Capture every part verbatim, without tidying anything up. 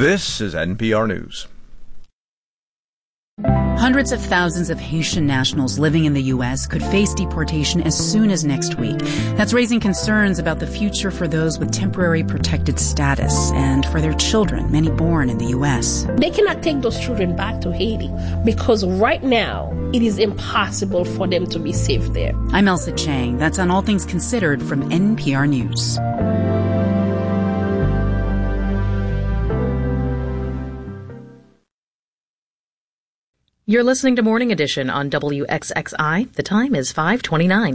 This is N P R News. Hundreds of thousands of Haitian nationals living in the U S could face deportation as soon as next week. That's raising concerns about the future for those with temporary protected status and for their children, many born in the U S. They cannot take those children back to Haiti because right now it is impossible for them to be safe there. I'm Elsa Chang. That's on All Things Considered from N P R News. You're listening to Morning Edition on W X X I. The time is five twenty-nine.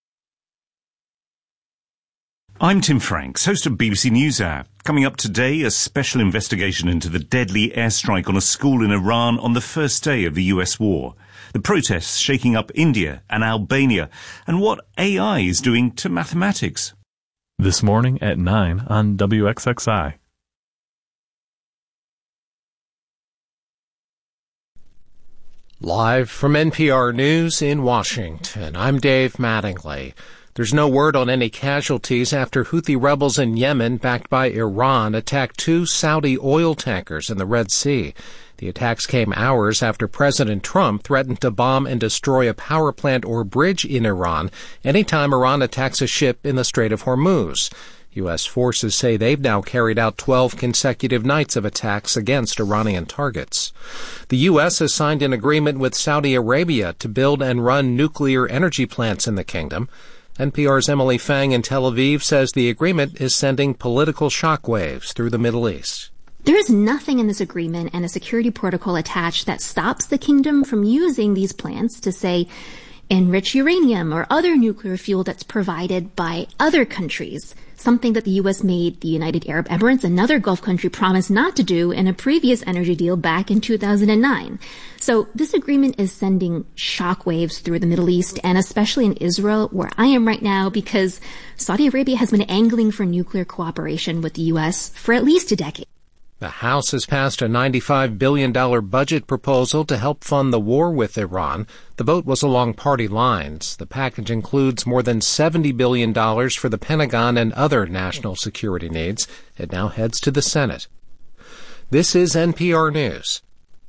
I'm Tim Franks, host of B B C NewsHour. Coming up today, a special investigation into the deadly airstrike on a school in Iran on the first day of the U S war. The protests shaking up India and Albania, and what A I is doing to mathematics. This morning at nine on W X X I. Live from N P R News in Washington, I'm Dave Mattingly. There's no word on any casualties after Houthi rebels in Yemen, backed by Iran, attacked two Saudi oil tankers in the Red Sea. The attacks came hours after President Trump threatened to bomb and destroy a power plant or bridge in Iran anytime Iran attacks a ship in the Strait of Hormuz. U S forces say they've now carried out twelve consecutive nights of attacks against Iranian targets. The U S has signed an agreement with Saudi Arabia to build and run nuclear energy plants in the kingdom. N P R's Emily Fang in Tel Aviv says the agreement is sending political shockwaves through the Middle East. There is nothing in this agreement and a security protocol attached that stops the kingdom from using these plants to, say, enrich uranium or other nuclear fuel that's provided by other countries, something that the U S made the United Arab Emirates, another Gulf country, promise not to do in a previous energy deal back in two thousand nine. So this agreement is sending shockwaves through the Middle East, and especially in Israel, where I am right now, because Saudi Arabia has been angling for nuclear cooperation with the U S for at least a decade. The House has passed a ninety-five billion dollars budget proposal to help fund the war with Iran. The vote was along party lines. The package includes more than seventy billion dollars for the Pentagon and other national security needs. It now heads to the Senate. This is N P R News.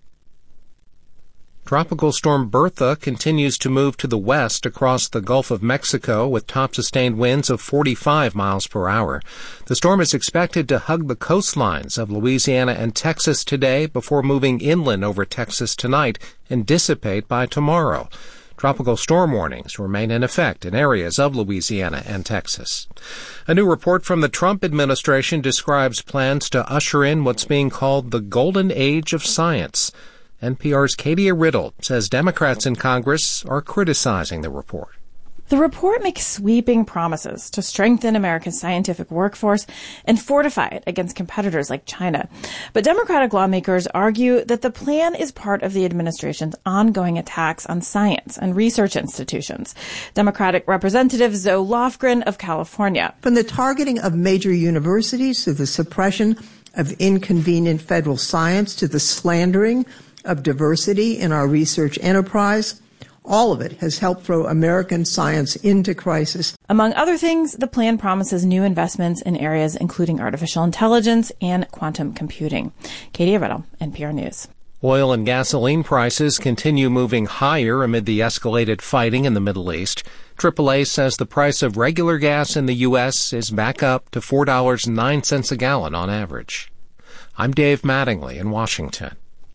Tropical storm Bertha continues to move to the west across the Gulf of Mexico with top sustained winds of forty-five miles per hour. The storm is expected to hug the coastlines of Louisiana and Texas today before moving inland over Texas tonight and dissipate by tomorrow. Tropical storm warnings remain in effect in areas of Louisiana and Texas. A new report from the Trump administration describes plans to usher in what's being called the golden age of science. N P R's Katie Riddle says Democrats in Congress are criticizing the report. The report makes sweeping promises to strengthen America's scientific workforce and fortify it against competitors like China. But Democratic lawmakers argue that the plan is part of the administration's ongoing attacks on science and research institutions. Democratic Representative Zoe Lofgren of California. From the targeting of major universities to the suppression of inconvenient federal science to the slandering of diversity in our research enterprise, all of it has helped throw American science into crisis. Among other things, the plan promises new investments in areas including artificial intelligence and quantum computing. Katie Riddle, N P R News. Oil and gasoline prices continue moving higher amid the escalated fighting in the Middle East. triple A says the price of regular gas in the U S is back up to four dollars and nine cents a gallon on average. I'm Dave Mattingly in Washington.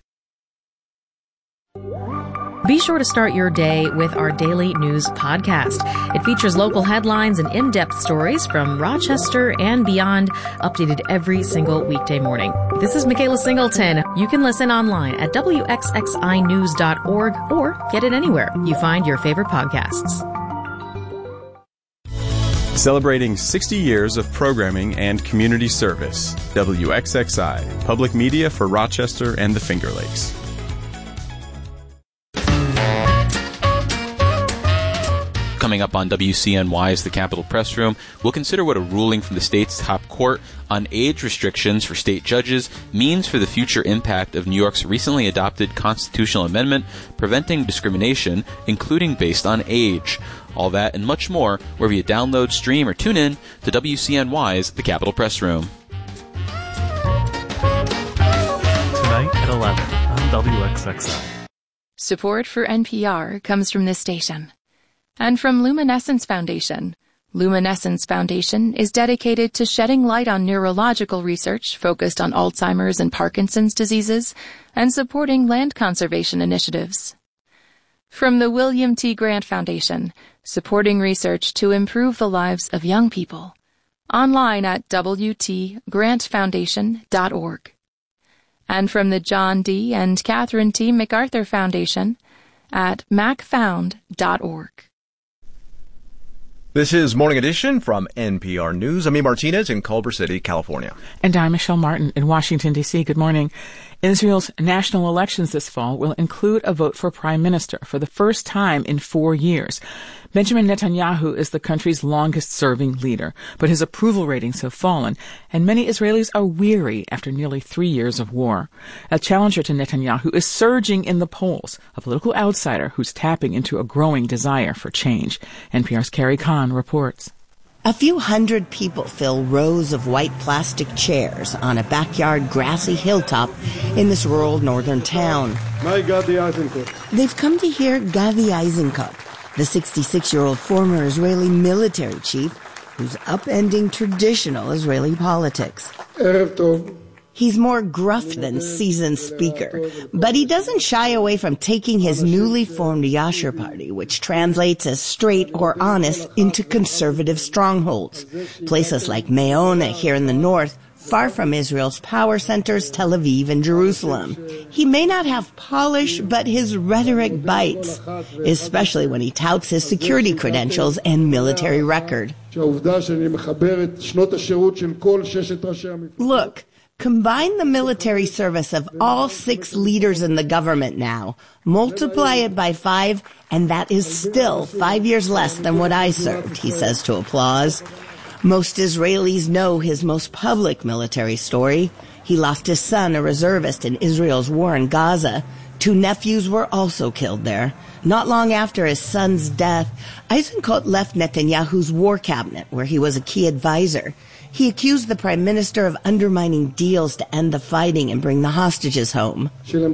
Be sure to start your day with our daily news podcast. It features local headlines and in-depth stories from Rochester and beyond, updated every single weekday morning. This is Michaela Singleton. You can listen online at W X X I news dot org or get it anywhere you find your favorite podcasts. Celebrating sixty years of programming and community service. W X X I, public media for Rochester and the Finger Lakes. Coming up on W C N Y's The Capitol Press Room, we'll consider what a ruling from the state's top court on age restrictions for state judges means for the future impact of New York's recently adopted constitutional amendment preventing discrimination, including based on age. All that and much more wherever you download, stream, or tune in to W C N Y's The Capitol Press Room. eleven on W X X I. Support for N P R comes from this station and from Luminescence Foundation. Luminescence Foundation is dedicated to shedding light on neurological research focused on Alzheimer's and Parkinson's diseases and supporting land conservation initiatives. From the William T. Grant Foundation, supporting research to improve the lives of young people. Online at w t grant foundation dot org. And from the John D. and Catherine T. MacArthur Foundation at mac found dot org. This is Morning Edition from N P R News. I'm E. Martinez in Culver City, California. And I'm Michelle Martin in Washington, D C. Good morning. Israel's national elections this fall will include a vote for prime minister for the first time in four years. Benjamin Netanyahu is the country's longest-serving leader, but his approval ratings have fallen, and many Israelis are weary after nearly three years of war. A challenger to Netanyahu is surging in the polls, a political outsider who's tapping into a growing desire for change. N P R's Carrie Kahn reports. A few hundred people fill rows of white plastic chairs on a backyard grassy hilltop in this rural northern town. They've come to hear Gadi Eisenkot, the sixty-six-year-old former Israeli military chief who's upending traditional Israeli politics. He's more gruff than seasoned speaker, but he doesn't shy away from taking his newly formed Yashar party, which translates as straight or honest, into conservative strongholds. Places like Meona here in the north, far from Israel's power centers, Tel Aviv and Jerusalem. He may not have polish, but his rhetoric bites, especially when he touts his security credentials and military record. Look, combine the military service of all six leaders in the government now, multiply it by five, and that is still five years less than what I served, he says to applause. Most Israelis know his most public military story. He lost his son, a reservist, in Israel's war in Gaza. Two nephews were also killed there. Not long after his son's death, Eisenkot left Netanyahu's war cabinet, where he was a key advisor. He accused the prime minister of undermining deals to end the fighting and bring the hostages home.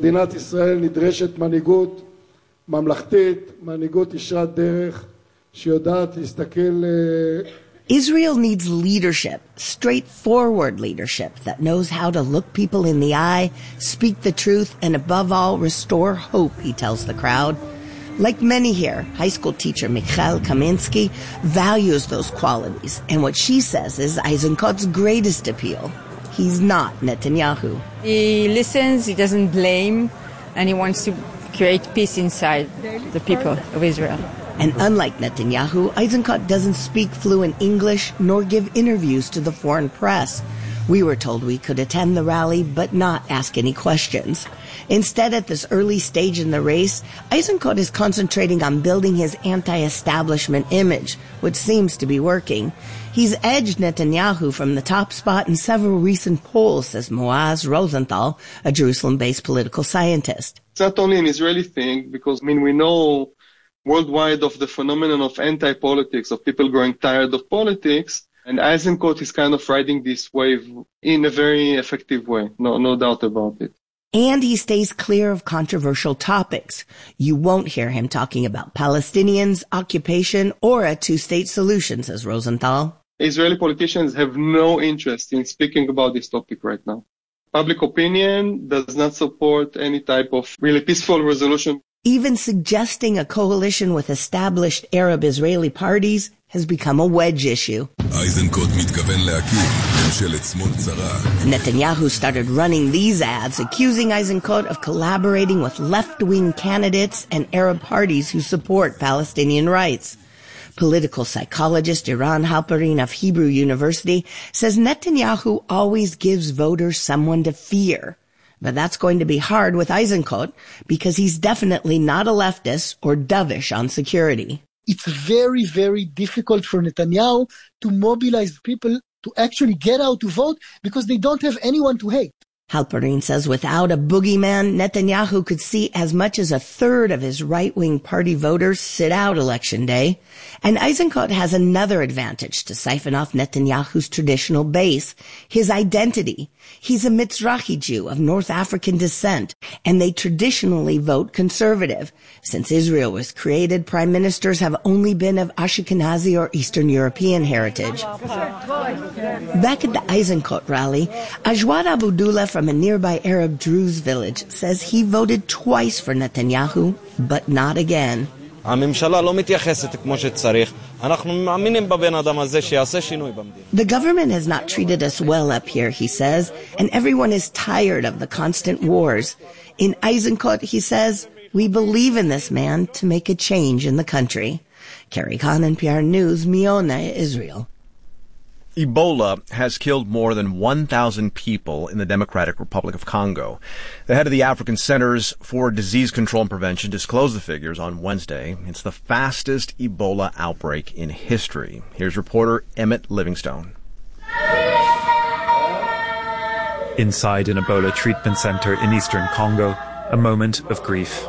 Israel needs leadership, straightforward leadership that knows how to look people in the eye, speak the truth, and above all, restore hope, he tells the crowd. Like many here, high school teacher Michal Kaminsky values those qualities, and what she says is Eisenkot's greatest appeal. He's not Netanyahu. He listens, he doesn't blame, and he wants to create peace inside the people of Israel. And unlike Netanyahu, Eisenkot doesn't speak fluent English nor give interviews to the foreign press. We were told we could attend the rally but not ask any questions. Instead, at this early stage in the race, Eisenkot is concentrating on building his anti-establishment image, which seems to be working. He's edged Netanyahu from the top spot in several recent polls, says Moaz Rosenthal, a Jerusalem-based political scientist. It's not only an Israeli thing, because, I mean, we know worldwide of the phenomenon of anti-politics, of people growing tired of politics, and Eisenkot is kind of riding this wave in a very effective way, no, no doubt about it. And he stays clear of controversial topics. You won't hear him talking about Palestinians, occupation, or a two-state solution, says Rosenthal. Israeli politicians have no interest in speaking about this topic right now. Public opinion does not support any type of really peaceful resolution. Even suggesting a coalition with established Arab-Israeli parties has become a wedge issue. Netanyahu started running these ads, accusing Eisenkot of collaborating with left-wing candidates and Arab parties who support Palestinian rights. Political psychologist Iran Halperin of Hebrew University says Netanyahu always gives voters someone to fear. But that's going to be hard with Eisenkot because he's definitely not a leftist or dovish on security. It's very, very difficult for Netanyahu to mobilize people to actually get out to vote because they don't have anyone to hate. Halperin says without a boogeyman, Netanyahu could see as much as a third of his right-wing party voters sit out Election Day. And Eisenkot has another advantage to siphon off Netanyahu's traditional base, his identity. He's a Mizrahi Jew of North African descent, and they traditionally vote conservative. Since Israel was created, prime ministers have only been of Ashkenazi or Eastern European heritage. Back at the Eisenkot rally, Ajwad Abdullah from a nearby Arab Druze village says he voted twice for Netanyahu, but not again. The government has not treated us well up here, he says, and everyone is tired of the constant wars. In Eisenkot, he says, we believe in this man to make a change in the country. Carrie Khan, N P R News, Miona, Israel. Ebola has killed more than one thousand people in the Democratic Republic of Congo. The head of the African Centers for Disease Control and Prevention disclosed the figures on Wednesday. It's the fastest Ebola outbreak in history. Here's reporter Emmett Livingstone. Inside an Ebola treatment center in eastern Congo, a moment of grief.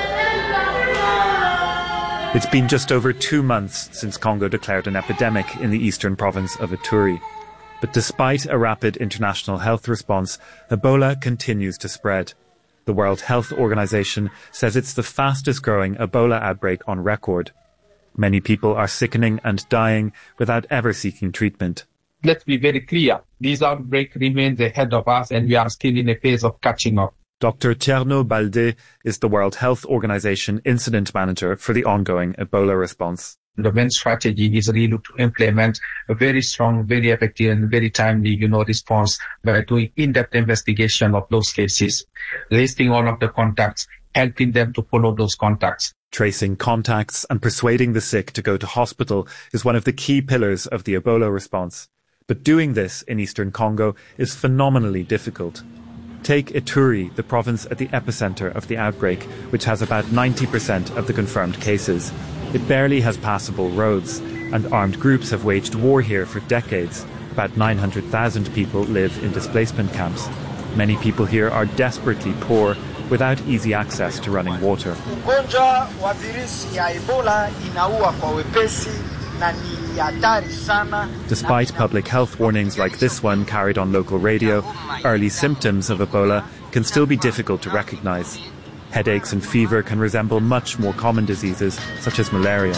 It's been just over two months since Congo declared an epidemic in the eastern province of Ituri. But despite a rapid international health response, Ebola continues to spread. The World Health Organization says it's the fastest growing Ebola outbreak on record. Many people are sickening and dying without ever seeking treatment. Let's be very clear. This outbreak remains ahead of us and we are still in a phase of catching up. Doctor Tierno Balde is the World Health Organization incident manager for the ongoing Ebola response. The main strategy is really to implement a very strong, very effective and very timely, you know, response by doing in-depth investigation of those cases, listing all of the contacts, helping them to follow those contacts. Tracing contacts and persuading the sick to go to hospital is one of the key pillars of the Ebola response. But doing this in eastern Congo is phenomenally difficult. Take Ituri, the province at the epicenter of the outbreak, which has about ninety percent of the confirmed cases. It barely has passable roads, and armed groups have waged war here for decades. About nine hundred thousand people live in displacement camps. Many people here are desperately poor, without easy access to running water. Ugonjwa wa virusi ya Ebola inaua kwa wepesi. Despite public health warnings like this one carried on local radio, early symptoms of Ebola can still be difficult to recognize. Headaches and fever can resemble much more common diseases, such as malaria.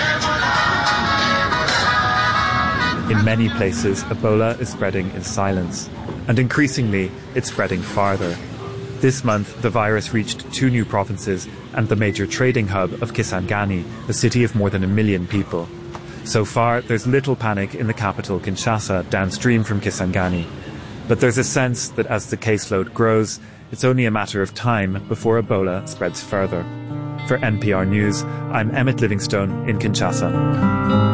In many places, Ebola is spreading in silence, and increasingly, it's spreading farther. This month, the virus reached two new provinces and the major trading hub of Kisangani, a city of more than a million people. So far, there's little panic in the capital, Kinshasa, downstream from Kisangani. But there's a sense that as the caseload grows, it's only a matter of time before Ebola spreads further. For N P R News, I'm Emmett Livingstone in Kinshasa.